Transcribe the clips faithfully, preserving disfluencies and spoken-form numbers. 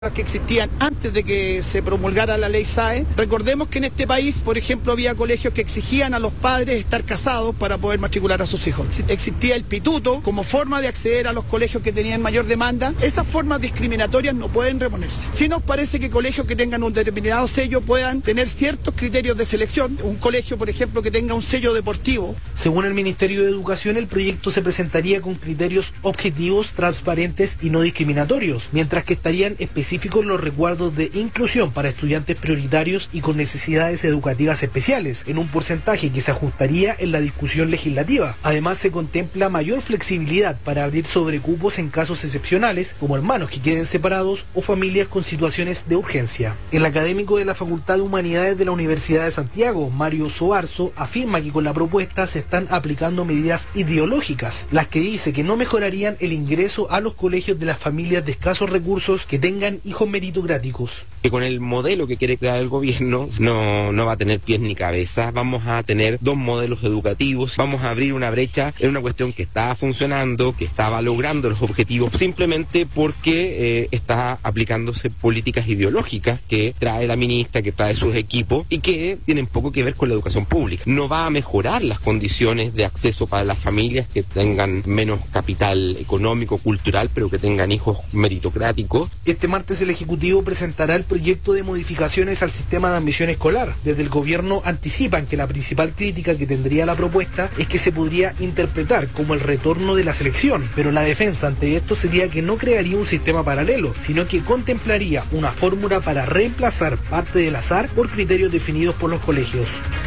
que existían antes de que se promulgara la ley S A E. Recordemos que en este país, por ejemplo, había colegios que exigían a los padres estar casados para poder matricular a sus hijos. Existía el pituto como forma de acceder a los colegios que tenían mayor demanda. Esas formas discriminatorias no pueden reponerse. Sí nos parece que colegios que tengan un determinado sello puedan tener ciertos criterios de selección. Un colegio, por ejemplo, que tenga un sello deportivo. Según el Ministerio de Educación, el proyecto se presentaría con criterios objetivos, transparentes y no discriminatorios, mientras que estarían específicos los resguardos de inclusión para estudiantes prioritarios y con necesidades educativas especiales, en un porcentaje que se ajustaría en la discusión legislativa. Además, se contempla mayor flexibilidad para abrir sobrecupos en casos excepcionales, como hermanos que queden separados o familias con situaciones de urgencia. El académico de la Facultad de Humanidades de la Universidad de Santiago, Mario Soarzo, afirma que con la propuesta se están aplicando medidas ideológicas, las que dice que no mejorarían el ingreso a los colegios de las familias de escasos recursos que tengan hijos meritocráticos. Que con el modelo que quiere crear el gobierno no, no va a tener pies ni cabeza. Vamos a tener dos modelos educativos, vamos a abrir una brecha en una cuestión que está funcionando, que estaba logrando los objetivos, simplemente porque eh, está aplicándose políticas ideológicas que trae la ministra, que trae sus equipos y que tienen poco que ver con la educación pública. No va a mejorar las condiciones de acceso para las familias que tengan menos capital económico, cultural, pero que tengan hijos meritocráticos. Este martes el Ejecutivo presentará el proyecto de modificaciones al sistema de admisión escolar. Desde el gobierno anticipan que la principal crítica que tendría la propuesta es que se podría interpretar como el retorno de la selección, pero la defensa ante esto sería que no crearía un sistema paralelo, sino que contemplaría una fórmula para reemplazar parte del azar por criterios definidos por los colegios.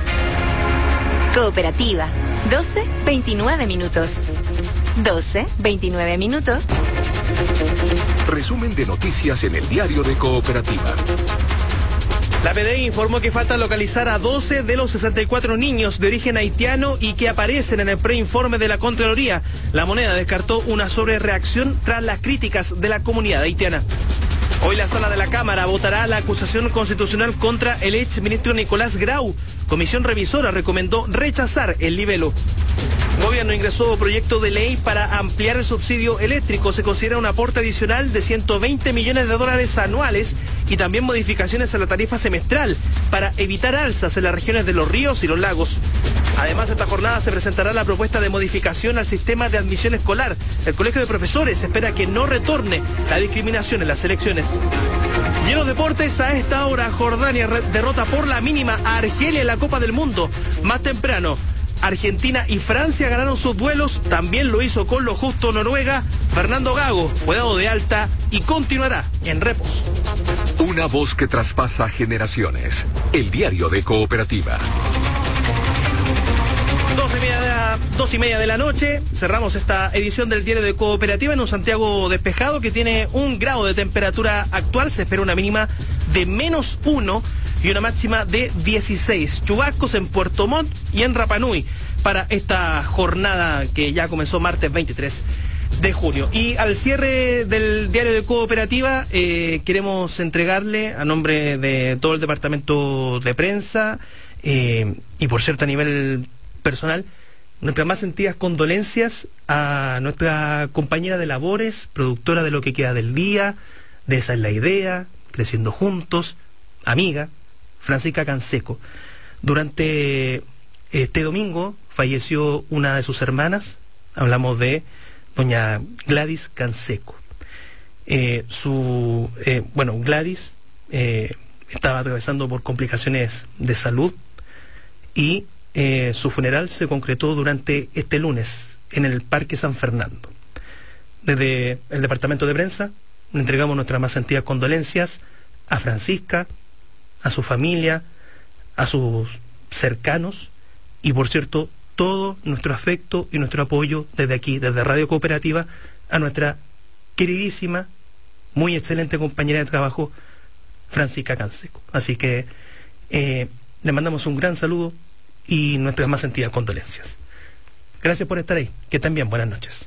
Cooperativa, doce veintinueve minutos. doce veintinueve minutos. Resumen de noticias en el diario de Cooperativa. La P D I informó que falta localizar a doce de los sesenta y cuatro niños de origen haitiano y que aparecen en el preinforme de la Contraloría. La Moneda descartó una sobrereacción tras las críticas de la comunidad haitiana. Hoy la sala de la Cámara votará la acusación constitucional contra el exministro Nicolás Grau. Comisión revisora recomendó rechazar el libelo. Gobierno ingresó proyecto de ley para ampliar el subsidio eléctrico. Se considera un aporte adicional de ciento veinte millones de dólares anuales y también modificaciones a la tarifa semestral para evitar alzas en las regiones de los ríos y los lagos. Además, esta jornada se presentará la propuesta de modificación al sistema de admisión escolar. El Colegio de Profesores espera que no retorne la discriminación en las elecciones. Y en los deportes, a esta hora, Jordania derrota por la mínima a Argelia en la Copa del Mundo. Más temprano, Argentina y Francia ganaron sus duelos, también lo hizo con lo justo Noruega. Fernando Gago fue dado de alta y continuará en reposo. Una voz que traspasa generaciones. El diario de Cooperativa. Dos y, media de la, dos y media de la noche, cerramos esta edición del diario de Cooperativa en un Santiago despejado que tiene un grado de temperatura actual. Se espera una mínima de menos uno y una máxima de dieciséis. Chubascos en Puerto Montt y en Rapa Nui para esta jornada que ya comenzó martes veintitrés de junio. Y al cierre del diario de Cooperativa eh, queremos entregarle a nombre de todo el departamento de prensa eh, y por cierto a nivel personal nuestras más sentidas condolencias a nuestra compañera de labores, productora de Lo que queda del día, de Esa es la idea, Creciendo juntos, amiga, Francisca Canseco. Durante este domingo falleció una de sus hermanas, hablamos de doña Gladys Canseco. Eh, su, eh, bueno, Gladys eh, estaba atravesando por complicaciones de salud y eh, su funeral se concretó durante este lunes en el Parque San Fernando. Desde el departamento de prensa le entregamos nuestras más sentidas condolencias a Francisca, a su familia, a sus cercanos y por cierto todo nuestro afecto y nuestro apoyo desde aquí, desde Radio Cooperativa, a nuestra queridísima, muy excelente compañera de trabajo, Francisca Canseco. Así que eh, le mandamos un gran saludo y nuestras más sentidas condolencias. Gracias por estar ahí, que estén bien, buenas noches.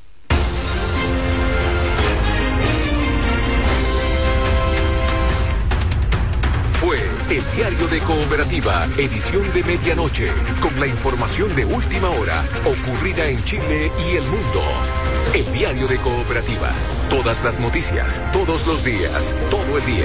Fue el diario de Cooperativa, edición de medianoche, con la información de última hora, ocurrida en Chile y el mundo. El diario de Cooperativa. Todas las noticias, todos los días, todo el día.